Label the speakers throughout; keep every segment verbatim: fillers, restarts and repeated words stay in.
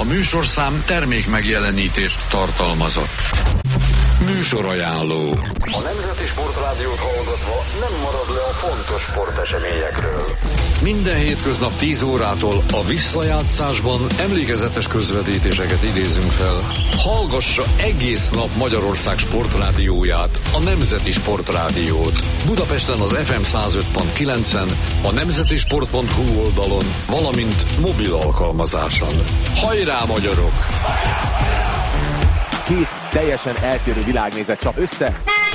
Speaker 1: A műsorszám termék megjelenítést tartalmazott. Műsorajánló.
Speaker 2: A Nemzeti Sportrádiót hallgatva nem marad le a fontos sporteseményekről.
Speaker 1: Minden hétköznap tíz órától a visszajátszásban emlékezetes közvetítéseket idézünk fel. Hallgassa egész nap Magyarország sportrádióját, a Nemzeti Sportrádiót. Budapesten az ef em száz öt pont kilencen, a nemzetisport pont hu oldalon, valamint mobil alkalmazáson. Hajrá, magyarok!
Speaker 3: Két teljesen eltérő világnézet csap össze.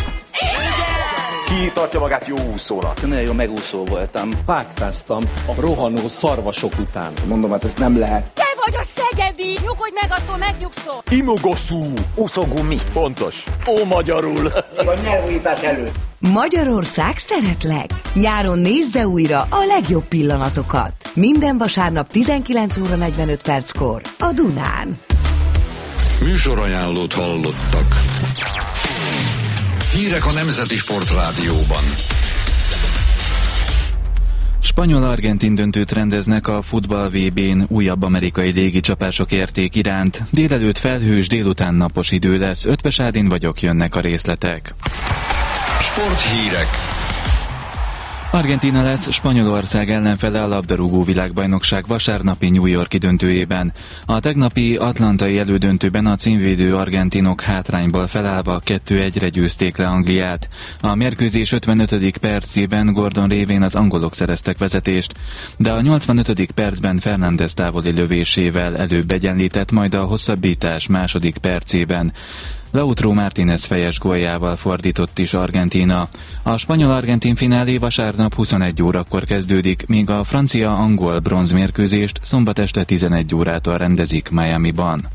Speaker 3: Ki tartja magát jó úszónak?
Speaker 4: Nagyon jó megúszó voltam.
Speaker 5: Páktáztam a rohanó szarvasok után.
Speaker 3: Mondom, hát ez nem lehet.
Speaker 6: Te vagy a szegedi! Nyugodj meg, attól megnyugszol!
Speaker 3: Imogoszú! Úszógumi. Pontos. Ó, magyarul.
Speaker 7: A nyelvújítás előtt.
Speaker 8: Magyarország szeretlek! Nyáron nézze újra a legjobb pillanatokat. Minden vasárnap tizenkilenc óra negyvenöt perckor a Dunán.
Speaker 1: Műsorajánlót hallottak. Hírek a Nemzeti Sportrádióban.
Speaker 9: Spanyol-argentin döntőt rendeznek a futball vé bén, újabb amerikai légicsapások érték iránt. Délelőtt felhős, délután napos idő lesz. Ötvös Ádin vagyok, jönnek a részletek.
Speaker 1: Sporthírek.
Speaker 9: Argentína lesz Spanyolország ellenfele a labdarúgó világbajnokság vasárnapi New York-i döntőjében. A tegnapi atlantai elődöntőben a címvédő argentinok hátrányból felállva kettő egyre győzték le Angliát. A mérkőzés ötvenötödik percében Gordon révén az angolok szereztek vezetést, de a nyolcvanötödik percben Fernández távoli lövésével előbb egyenlített, majd a hosszabbítás második percében Lautaro Martínez fejes góljával fordított is Argentína. A spanyol-argentin finálé vasárnap huszonegy órakor kezdődik, míg a francia-angol bronzmérkőzést szombat este tizenegy órától rendezik Miamiban.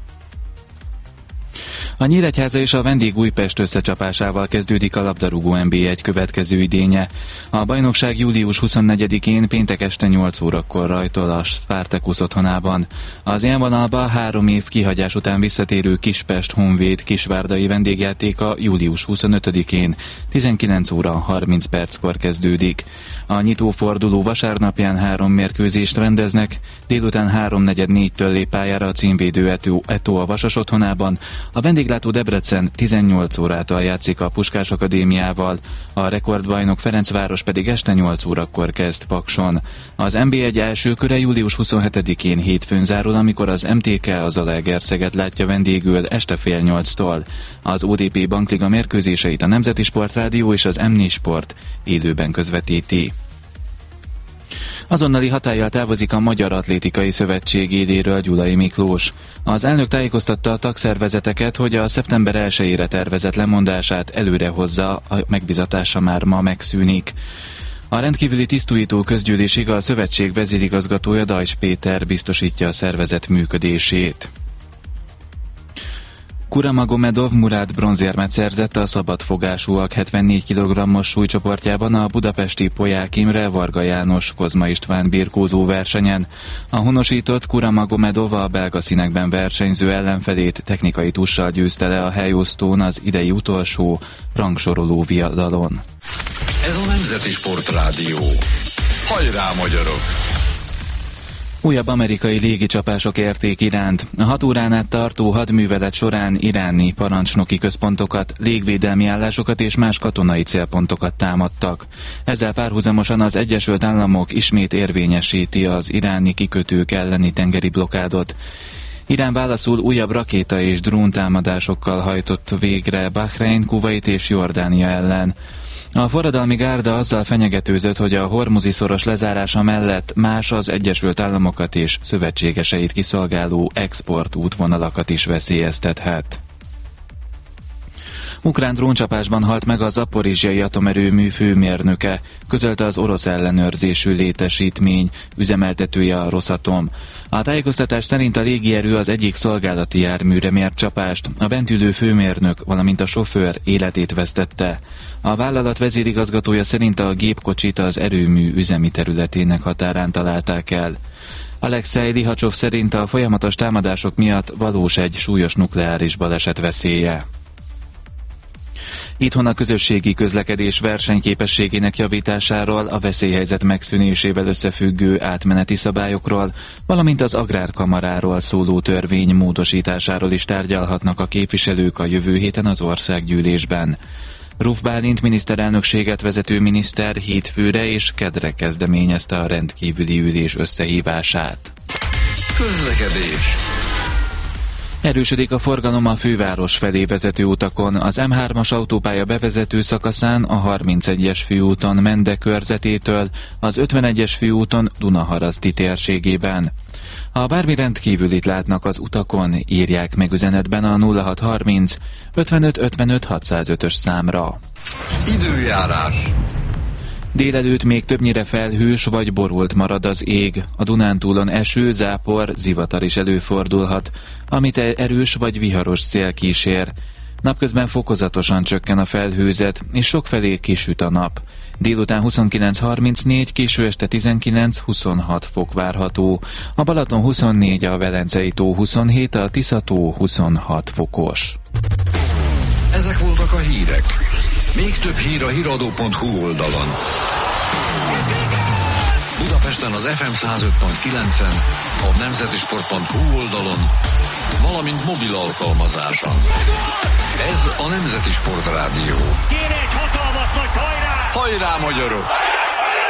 Speaker 9: A Nyíregyháza és a Vendég Újpest összecsapásával kezdődik a labdarúgó en bé egy következő idénye. A bajnokság július huszonnegyedikén péntek este nyolc órakor rajtol a Spartacus otthonában. Az élvonalba három év kihagyás után visszatérő Kispest Honvéd kisvárdai vendégjátéka július huszonötödikén tizenkilenc óra harminc perckor kezdődik. A nyitóforduló vasárnapján három mérkőzést rendeznek, délután háromnegyed négytől lép pályára a címvédő Eto, Eto a Vasas otthonában, a vendéglátó Debrecen tizennyolc órától játszik a Puskás Akadémiával, a rekordbajnok Ferencváros pedig este nyolc órakor kezd Pakson. Az en bé egy első köre július huszonhetedikén hétfőn zárul, amikor az em té ká az Zalaegerszeget látja vendégül este fél nyolctól. Az o dé pé Bankliga mérkőzéseit a Nemzeti Sportrádió és az em négy Sport élőben közvetíti. Azonnali hatállyal távozik a Magyar Atlétikai Szövetség éléről Gyulai Miklós. Az elnök tájékoztatta a tagszervezeteket, hogy a szeptember elsejére tervezett lemondását előre hozza, a megbizatása már ma megszűnik. A rendkívüli tisztújító közgyűlésig a szövetség vezérigazgatója Dajcs Péter biztosítja a szervezet működését. Kuramagomedov Murat bronzérmet szerzett a szabadfogásúak hetvennégy kilogrammos súlycsoportjában a budapesti Polyák Imre Varga János Kozma István birkózó versenyen. A honosított Kuramagomedov a belga színekben versenyző ellenfelét technikai tussal győzte le a helyosztón az idei utolsó rangsoroló viadalon.
Speaker 1: Ez a Nemzeti Sportrádió. Hajrá, magyarok!
Speaker 9: Újabb amerikai légicsapások érték Iránt. A hat órán át tartó hadművelet során iráni parancsnoki központokat, légvédelmi állásokat és más katonai célpontokat támadtak. Ezzel párhuzamosan az Egyesült Államok ismét érvényesíti az iráni kikötők elleni tengeri blokádot. Irán válaszul újabb rakéta és dróntámadásokkal hajtott végre Bahrein, Kuvait és Jordánia ellen. A forradalmi gárda azzal fenyegetőzött, hogy a hormuzi szoros lezárása mellett más az Egyesült Államokat és szövetségeseit kiszolgáló export útvonalakat is veszélyeztethet. Ukrán dróncsapásban halt meg a zaporizsiai atomerőmű főmérnöke, közölte az orosz ellenőrzésű létesítmény üzemeltetője a Rosatom. A tájékoztatás szerint a légierő az egyik szolgálati járműre mért csapást, a bent ülő főmérnök, valamint a sofőr életét vesztette. A vállalat vezérigazgatója szerint a gépkocsit az erőmű üzemi területének határán találták el. Alexei Lihacsov szerint a folyamatos támadások miatt valós egy súlyos nukleáris baleset veszélye. Itthon a közösségi közlekedés versenyképességének javításáról, a veszélyhelyzet megszűnésével összefüggő átmeneti szabályokról, valamint az agrárkamaráról szóló törvény módosításáról is tárgyalhatnak a képviselők a jövő héten az országgyűlésben. Ruf Bálint miniszterelnökséget vezető miniszter hétfőre és kedre kezdeményezte a rendkívüli ülés összehívását.
Speaker 1: Közlekedés.
Speaker 9: Erősödik a forgalom a főváros felé vezető utakon, az em hármas autópálya bevezető szakaszán, a harmincegyes főúton Mende körzetétől, az ötvenegyes főúton Dunaharaszti térségében. Ha bármi rendkívülit látnak az utakon, írják meg üzenetben a nulla hat harminc ötvenöt ötvenöt hatszázötös számra.
Speaker 1: Időjárás.
Speaker 9: Délelőtt még többnyire felhős vagy borult marad az ég. A Dunántúlon eső, zápor, zivatar is előfordulhat, amit erős vagy viharos szél kísér. Napközben fokozatosan csökken a felhőzet, és sokfelé kisüt a nap. Délután huszonkilenc harmincnégy, késő este tizenkilenc huszonhat fok várható. A Balaton huszonnégy, a Velencei tó huszonhét, a Tisza-tó huszonhat fokos.
Speaker 1: Ezek voltak a hírek. Még több hír a híradó pont hu oldalon. Budapesten az ef em száz öt pont kilencen, a nemzetisport pont hu oldalon, valamint mobil alkalmazáson. Ez a Nemzeti Sport Rádió.
Speaker 4: Kéne egy hatalmas nagy hajrá!
Speaker 1: Hajrá, magyarok!